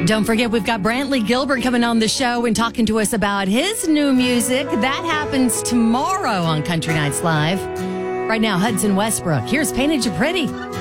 Don't forget, we've got Brantley Gilbert coming on the show and talking to us about his new music. That happens tomorrow on Country Nights Live. Right now, Hudson Westbrook. Here's Painted You Pretty.